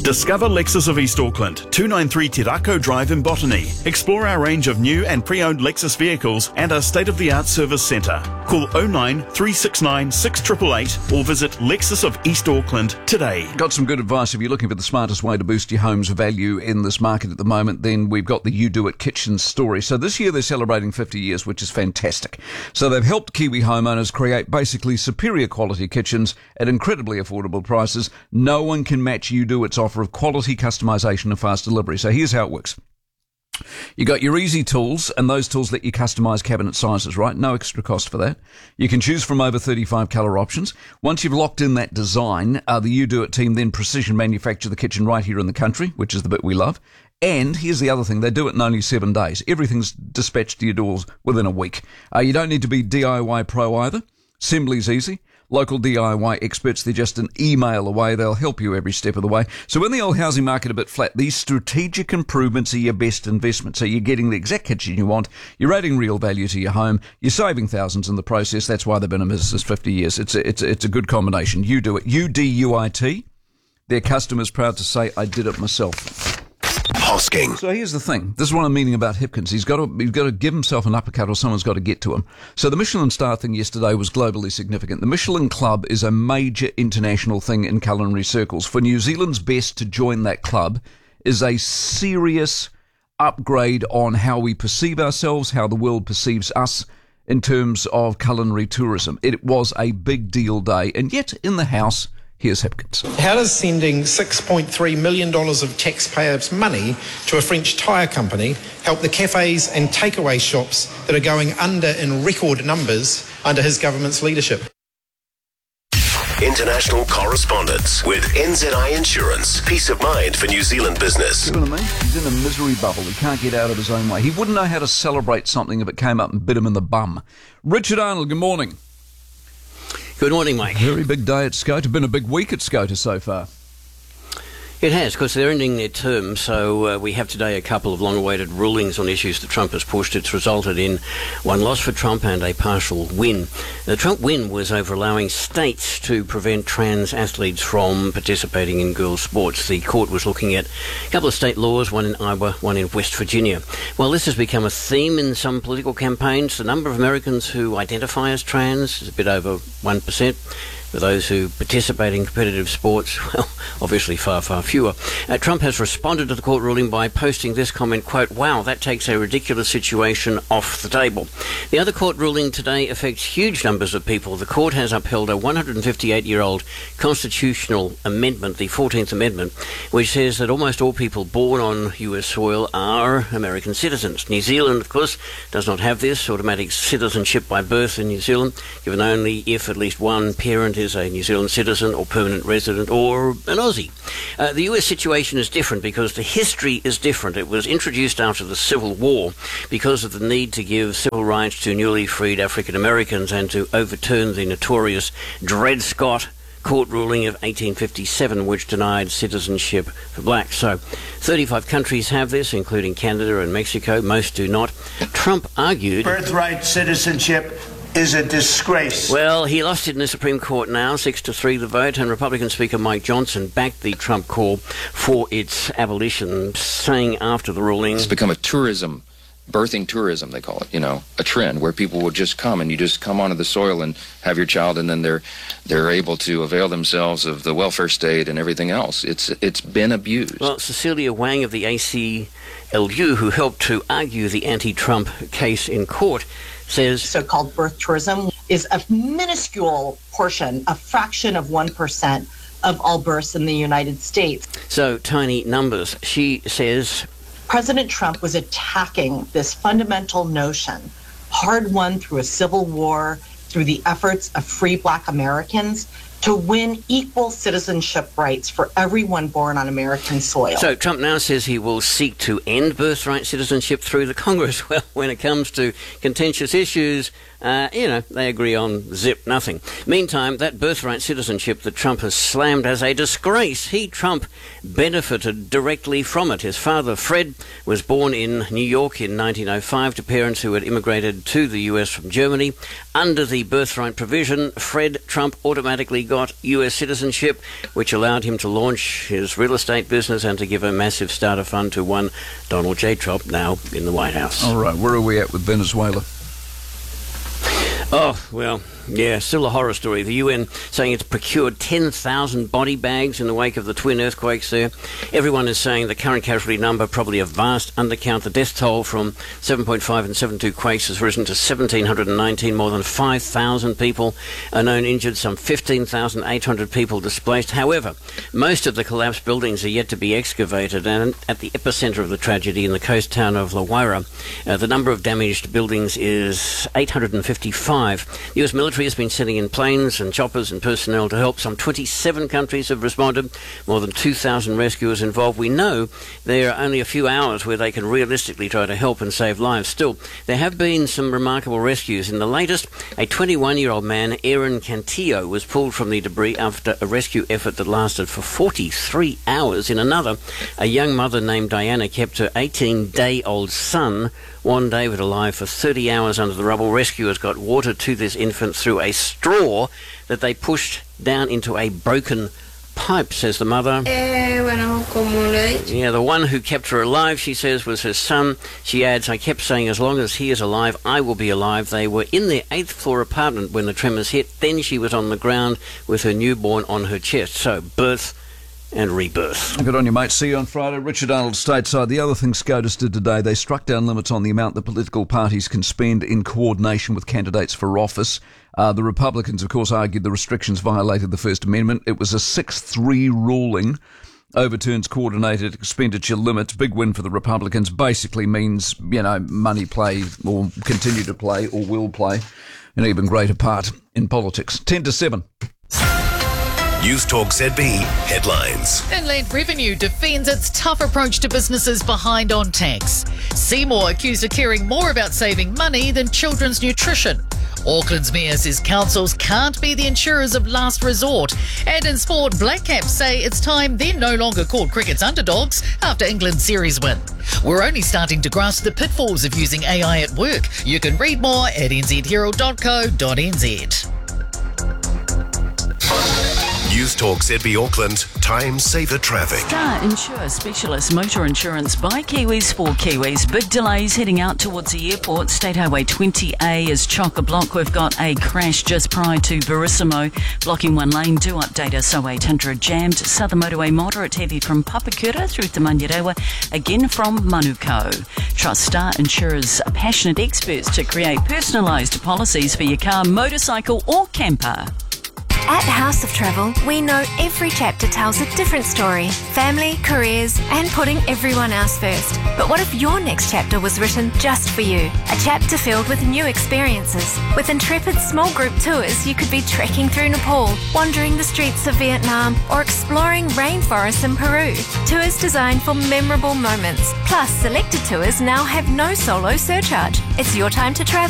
Discover Lexus of East Auckland, 293 Te Rako Drive in Botany. Explore our range of new and pre-owned Lexus vehicles and our state-of-the-art service centre. Call 09 369 6888 or visit Lexus of East Auckland today. Got some good advice. If you're looking for the smartest way to boost your home's value in this market at the moment, then we've got the You Do It Kitchen story. So this year they're celebrating 50 years, which is fantastic. So they've helped Kiwi homeowners create basically superior quality kitchens at incredibly affordable prices. No one can match You Do It's offer of quality customisation and fast delivery. So here's how it works. You got your easy tools, and those tools let you customise cabinet sizes, right? No extra cost for that. You can choose from over 35 colour options. Once you've locked in that design, the You Do It team then precision manufacture the kitchen right here in the country, which is the bit we love. And here's the other thing, they do it in only 7 days. Everything's dispatched to your doors within a week. You don't need to be DIY pro either. Assembly's easy. Local DIY experts, they're just an email away. They'll help you every step of the way. So when the old housing market a bit flat, these strategic improvements are your best investment. So you're getting the exact kitchen you want. You're adding real value to your home. You're saving thousands in the process. That's why they've been in business 50 years. It's a good combination. You Do It. UDUIT. Their customers proud to say, I did it myself. Hosking. So here's the thing. This is what I'm meaning about Hipkins. He's got to give himself an uppercut, or someone's got to get to him. So the Michelin star thing yesterday was globally significant. The Michelin Club is a major international thing in culinary circles. For New Zealand's best to join that club is a serious upgrade on how we perceive ourselves, how the world perceives us in terms of culinary tourism. It was a big deal day. And yet in the House, here's Hipkins. How does sending $6.3 million of taxpayers' money to a French tyre company help the cafes and takeaway shops that are going under in record numbers under his government's leadership? International correspondence with NZI Insurance. Peace of mind for New Zealand business. You know what I mean? He's in a misery bubble. He can't get out of his own way. He wouldn't know how to celebrate something if it came up and bit him in the bum. Richard Arnold, good morning. Good morning, Mike. Very big day at SCOTA. Been a big week at SCOTA so far. It has, because they're ending their term, so we have today a couple of long-awaited rulings on issues that Trump has pushed. It's resulted in one loss for Trump and a partial win. The Trump win was over allowing states to prevent trans athletes from participating in girls' sports. The court was looking at a couple of state laws, one in Iowa, one in West Virginia. Well, this has become a theme in some political campaigns. The number of Americans who identify as trans is a bit over 1%. For those who participate in competitive sports, well, obviously far, far fewer. Trump has responded to the court ruling by posting this comment, quote, "Wow, that takes a ridiculous situation off the table." The other court ruling today affects huge numbers of people. The court has upheld a 158-year-old constitutional amendment, the 14th Amendment, which says that almost all people born on US soil are American citizens. New Zealand, of course, does not have this automatic citizenship by birth in New Zealand, given only if at least one parent is a New Zealand citizen or permanent resident or an Aussie. The US situation is different because the history is different. It was introduced after the Civil War because of the need to give civil rights to newly freed African Americans and to overturn the notorious Dred Scott court ruling of 1857, which denied citizenship for blacks. So 35 countries have this, including Canada and Mexico. Most do not. Trump argued birthright citizenship is a disgrace. Well, he lost it in the Supreme Court now, 6-3 the vote, and Republican Speaker Mike Johnson backed the Trump call for its abolition, saying after the ruling, it's become a tourism, birthing tourism, they call it, a trend where people will just come and you just come onto the soil and have your child, and then they're able to avail themselves of the welfare state and everything else. It's been abused. Well, Cecilia Wang of the ACLU, who helped to argue the anti-Trump case in court, says so-called birth tourism is a minuscule portion, a fraction of 1% of all births in the United States. So tiny numbers. She says President Trump was attacking this fundamental notion, hard-won through a civil war, through the efforts of free Black Americans, to win equal citizenship rights for everyone born on American soil. So Trump now says he will seek to end birthright citizenship through the Congress. Well, when it comes to contentious issues, they agree on nothing. Meantime, that birthright citizenship that Trump has slammed as a disgrace, Trump, benefited directly from it. His father, Fred, was born in New York in 1905 to parents who had immigrated to the US from Germany. Under the birthright provision, Fred Trump automatically got US citizenship, which allowed him to launch his real estate business and to give a massive starter fund to one Donald J. Trump, now in the White House. All right, where are we at with Venezuela? Oh, well, yeah, still a horror story. The UN saying it's procured 10,000 body bags in the wake of the twin earthquakes there. Everyone is saying the current casualty number, probably a vast undercount. The death toll from 7.5 and 7.2 quakes has risen to 1,719. More than 5,000 people are known injured, some 15,800 people displaced. However, most of the collapsed buildings are yet to be excavated, and at the epicenter of the tragedy in the coast town of La Guaira, the number of damaged buildings is 855. The US military has been sending in planes and choppers and personnel to help. Some 27 countries have responded, more than 2,000 rescuers involved. We know there are only a few hours where they can realistically try to help and save lives. Still, there have been some remarkable rescues. In the latest, a 21-year-old man, Aaron Cantillo, was pulled from the debris after a rescue effort that lasted for 43 hours. In another, a young mother named Diana kept her 18-day-old son, Juan David, alive for 30 hours under the rubble. Rescuers got water to this infant through a straw that they pushed down into a broken pipe, says the mother. Yeah, the one who kept her alive, she says, was her son. She adds, I kept saying, as long as he is alive, I will be alive. They were in their 8th floor apartment when the tremors hit. Then she was on the ground with her newborn on her chest. So, birth and rebirth. Good on you, mate. See you on Friday. Richard Arnold stateside. The other thing SCOTUS did today, they struck down limits on the amount that political parties can spend in coordination with candidates for office. The Republicans, of course, argued the restrictions violated the First Amendment. It was a 6-3 ruling. Overturns coordinated expenditure limits. Big win for the Republicans. Basically means, money play or continue to play or will play an even greater part in politics. 10 to 7. News Talk ZB headlines. Inland Revenue defends its tough approach to businesses behind on tax. Seymour accused of caring more about saving money than children's nutrition. Auckland's mayor says councils can't be the insurers of last resort. And in sport, Black Caps say it's time they're no longer called cricket's underdogs after England's series win. We're only starting to grasp the pitfalls of using AI at work. You can read more at nzherald.co.nz. News Talk ZB Auckland, Time Saver Traffic. Star Insure Specialist Motor Insurance by Kiwis for Kiwis. Big delays heading out towards the airport. State Highway 20A is chock-a-block. We've got a crash just prior to Verissimo, blocking one lane. Do update us, 0800 jammed. Southern Motorway moderate heavy from Papakura through to Manurewa, again from Manukau. Trust Star Insurers, passionate experts to create personalised policies for your car, motorcycle or camper. At House of Travel, we know every chapter tells a different story. Family, careers, and putting everyone else first. But what if your next chapter was written just for you? A chapter filled with new experiences. With intrepid small group tours, you could be trekking through Nepal, wandering the streets of Vietnam, or exploring rainforests in Peru. Tours designed for memorable moments. Plus, selected tours now have no solo surcharge. It's your time to travel.